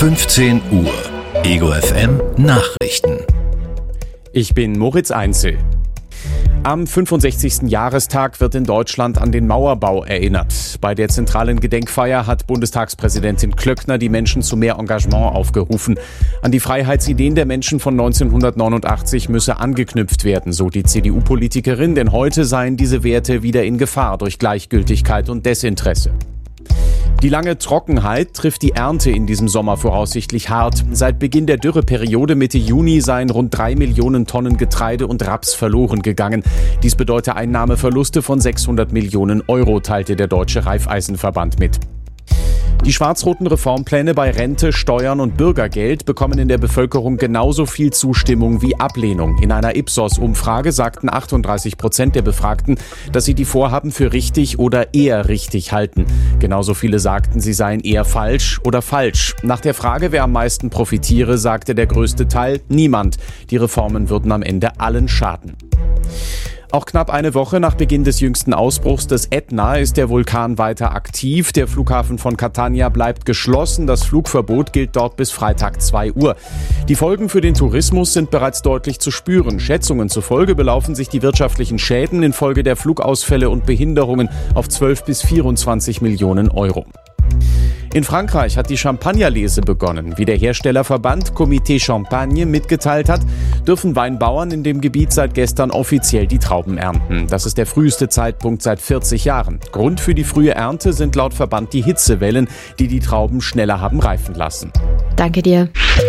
15 Uhr. Ego FM Nachrichten. Ich bin Moritz Einzel. Am 65. Jahrestag wird in Deutschland an den Mauerbau erinnert. Bei der zentralen Gedenkfeier hat Bundestagspräsidentin Klöckner die Menschen zu mehr Engagement aufgerufen. An die Freiheitsideen der Menschen von 1989 müsse angeknüpft werden, so die CDU-Politikerin, denn heute seien diese Werte wieder in Gefahr durch Gleichgültigkeit und Desinteresse. Die lange Trockenheit trifft die Ernte in diesem Sommer voraussichtlich hart. Seit Beginn der Dürreperiode Mitte Juni seien rund 3 Millionen Tonnen Getreide und Raps verloren gegangen. Dies bedeute Einnahmeverluste von 600 Millionen Euro, teilte der Deutsche Raiffeisenverband mit. Die schwarz-roten Reformpläne bei Rente, Steuern und Bürgergeld bekommen in der Bevölkerung genauso viel Zustimmung wie Ablehnung. In einer Ipsos-Umfrage sagten 38% der Befragten, dass sie die Vorhaben für richtig oder eher richtig halten. Genauso viele sagten, sie seien eher falsch oder falsch. Nach der Frage, wer am meisten profitiere, sagte der größte Teil niemand. Die Reformen würden am Ende allen schaden. Auch knapp eine Woche nach Beginn des jüngsten Ausbruchs des Ätna ist der Vulkan weiter aktiv. Der Flughafen von Catania bleibt geschlossen. Das Flugverbot gilt dort bis Freitag 2 Uhr. Die Folgen für den Tourismus sind bereits deutlich zu spüren. Schätzungen zufolge belaufen sich die wirtschaftlichen Schäden infolge der Flugausfälle und Behinderungen auf 12 bis 24 Millionen Euro. In Frankreich hat die Champagnerlese begonnen. Wie der Herstellerverband Comité Champagne mitgeteilt hat, dürfen Weinbauern in dem Gebiet seit gestern offiziell die Trauben ernten. Das ist der früheste Zeitpunkt seit 40 Jahren. Grund für die frühe Ernte sind laut Verband die Hitzewellen, die die Trauben schneller haben reifen lassen. Danke dir.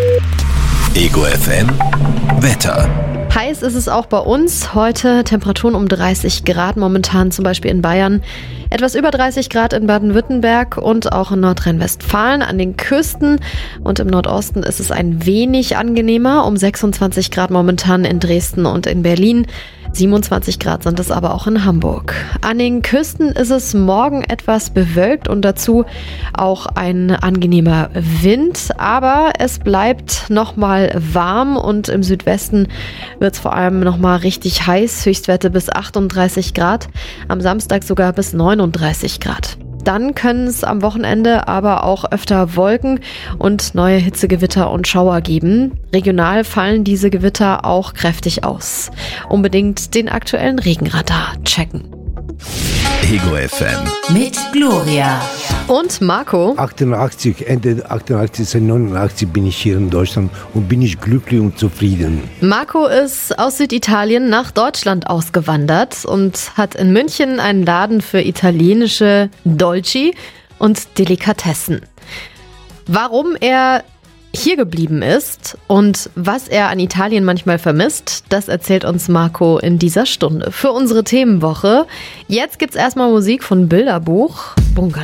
Ego FM Wetter. Heiß ist es auch bei uns. Heute Temperaturen um 30 Grad, momentan zum Beispiel in Bayern. Etwas über 30 Grad in Baden-Württemberg und auch in Nordrhein-Westfalen an den Küsten. Und im Nordosten ist es ein wenig angenehmer, um 26 Grad momentan in Dresden und in Berlin. 27 Grad sind es aber auch in Hamburg. An den Küsten ist es morgen etwas bewölkt und dazu auch ein angenehmer Wind. Aber es bleibt nochmal warm und im Südwesten wird es vor allem nochmal richtig heiß. Höchstwerte bis 38 Grad, am Samstag sogar bis 39 Grad. Dann können es am Wochenende aber auch öfter Wolken und neue Hitzegewitter und Schauer geben. Regional fallen diese Gewitter auch kräftig aus. Unbedingt den aktuellen Regenradar checken. Ego FM mit Gloria. Und Marco? 88, Ende 88, 89 bin ich hier in Deutschland und bin ich glücklich und zufrieden. Marco ist aus Süditalien nach Deutschland ausgewandert und hat in München einen Laden für italienische Dolci und Delikatessen. Warum er hier geblieben ist und was er an Italien manchmal vermisst, das erzählt uns Marco in dieser Stunde. Für unsere Themenwoche. Jetzt gibt's erstmal Musik von Bilderbuch. Bungalow.